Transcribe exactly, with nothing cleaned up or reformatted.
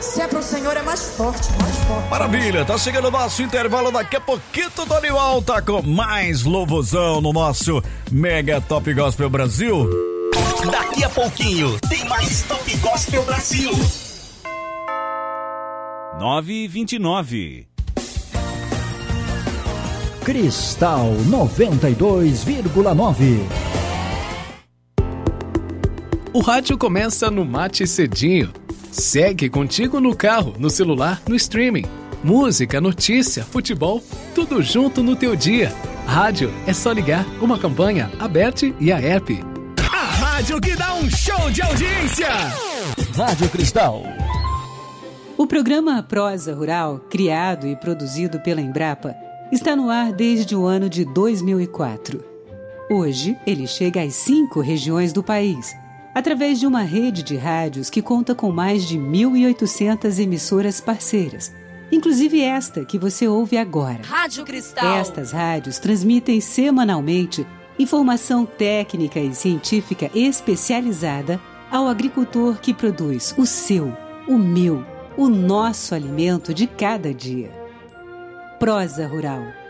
Se é pro Senhor é mais forte, mais forte. Maravilha, tá chegando o nosso intervalo. Daqui a pouquinho o Dorival tá com mais louvozão no nosso Mega Top Gospel Brasil. Daqui a pouquinho tem mais Top Gospel Brasil. nove e vinte e nove. Cristal noventa e dois vírgula nove. O rádio começa no Mate Cedinho. Segue contigo no carro, no celular, no streaming. Música, notícia, futebol, tudo junto no teu dia. Rádio é só ligar, uma campanha, a Bert e a app. A rádio que dá um show de audiência. Rádio Cristal. O programa Prosa Rural, criado e produzido pela Embrapa, está no ar desde o ano de dois mil e quatro. Hoje, ele chega às cinco regiões do país, através de uma rede de rádios que conta com mais de mil e oitocentas emissoras parceiras, inclusive esta que você ouve agora. Rádio Cristal. Estas rádios transmitem semanalmente informação técnica e científica especializada ao agricultor que produz o seu, o meu, o nosso alimento de cada dia. Prosa Rural.